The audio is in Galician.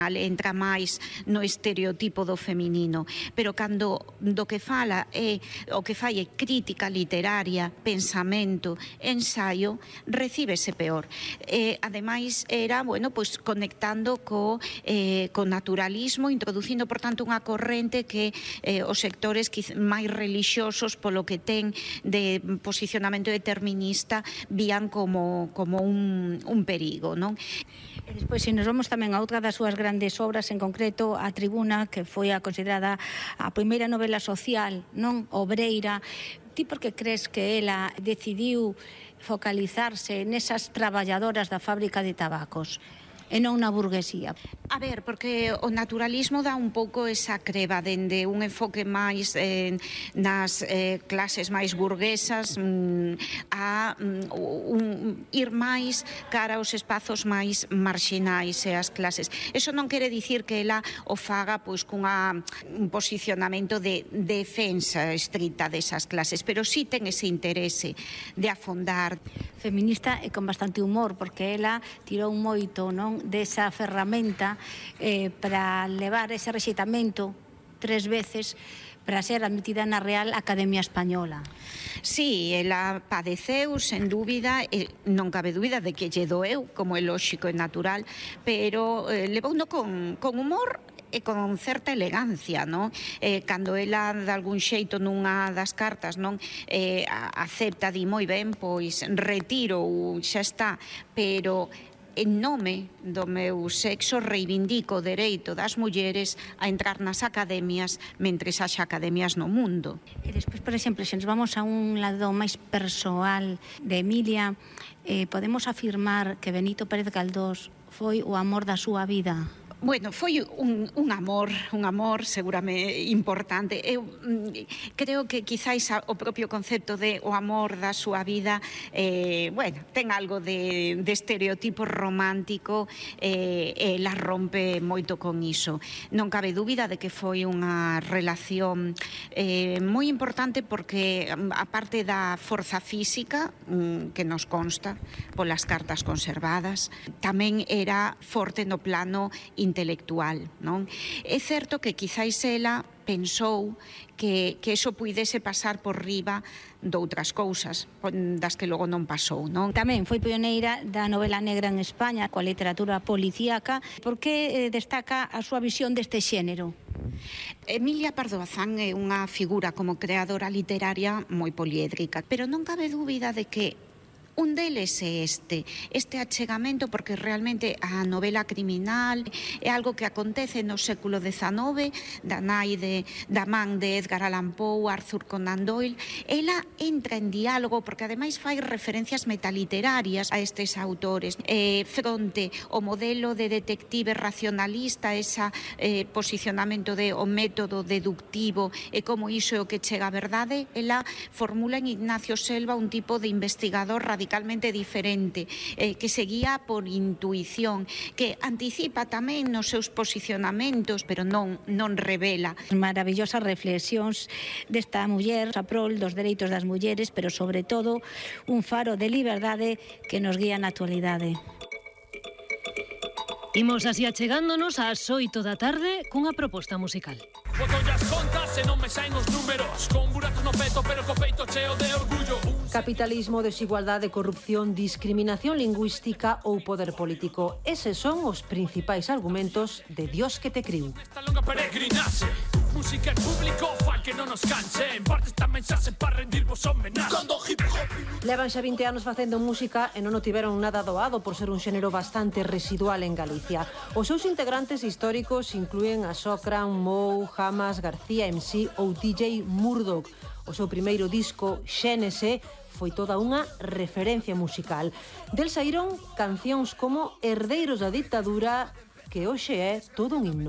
entra máis no estereotipo do feminino, pero cando do que fala o que fai é crítica literaria, pensamento, ensaio, recíbese peor. Ademais era, pois conectando co naturalismo, introducindo, por tanto, unha corrente que os sectores máis relixiosos, polo que ten de posicionamento determinista, vían como un perigo, non? E despois, se nos vamos tamén a outra das súas grandes obras, en concreto a Tribuna, que foi considerada a primeira novela social, non obreira, ti por que crees que ela decidiu focalizarse nesas traballadoras da fábrica de tabacos e non na burguesía? A ver, porque o naturalismo dá un pouco esa creba dende un enfoque máis nas clases máis burguesas a ir máis cara aos espazos máis marxinais e as clases. Eso non quere dicir que ela o faga pois un posicionamento de defensa estrita desas clases, pero sí ten ese interese de afondar. Feminista e con bastante humor, porque ela tirou moito, non, desa ferramenta para levar ese rexeitamento 3 veces para ser admitida na Real Academia Española. Sí, ela padeceu, sen dúbida, non cabe dúbida de que lle doeu, como é lóxico e natural, pero levouno con humor e con certa elegancia, non? Cando ela, de algún xeito, nunha das cartas, non, acepta, di moi ben, pois retiro, xa está, pero en nome do meu sexo reivindico o dereito das mulleres a entrar nas academias mentres haxa academias no mundo. E despois, por exemplo, se nos vamos a un lado máis persoal de Emilia, podemos afirmar que Benito Pérez Galdós foi o amor da súa vida? Bueno, foi un amor seguramente importante. Eu creo que quizáis o propio concepto de o amor da súa vida ten algo de estereotipo romántico e la rompe moito con iso. Non cabe dúbida de que foi unha relación moi importante porque a parte da forza física que nos consta polas cartas conservadas, tamén era forte no plano intelectual, non? É certo que quizáis ela pensou que eso puidese pasar por riba doutras cousas das que logo non pasou, non? Tamén foi pioneira da novela negra en España, coa literatura policíaca. Por que destaca a súa visión deste xénero? Emilia Pardo Bazán é unha figura como creadora literaria moi poliédrica, pero non cabe dúbida de que un deles é este achegamento, porque realmente a novela criminal é algo que acontece no século XIX, da man de Edgar Allan Poe, Arthur Conan Doyle. Ela entra en diálogo, porque ademais fai referencias metaliterarias a estes autores, fronte ao modelo de detective racionalista, ese posicionamento de o método deductivo e como iso é o que chega á verdade. Ela formula en Ignacio Selva un tipo de investigador radicalmente diferente, que se guía por intuición, que anticipa tamén nos seus posicionamentos, pero non revela. Maravillosas reflexións desta muller a prol dos dereitos das mulleres, pero sobre todo un faro de liberdade que nos guía na actualidade. Imos así achegándonos ás 8 da tarde cunha proposta musical. Boto as contas e non me saen os números, con buracos no peto pero co peito cheo de orgullo. Capitalismo, desigualdade, corrupción, discriminación lingüística ou poder político. Eses son os principais argumentos de Dios que te criu. Esta longa peregrinaxe, música en público fa que non nos canse, en parte esta mensaxe para rendirvos homenaxe. Levan xa 20 anos facendo música e non o tiveron nada doado por ser un xénero bastante residual en Galicia. Os seus integrantes históricos inclúen a Socran, Mou, Hamas, García MC ou DJ Murdoch. O seu primeiro disco, Xénese, foi toda unha referencia musical. Del saíron cancións como Herdeiros da Ditadura, que hoxe é todo un himno.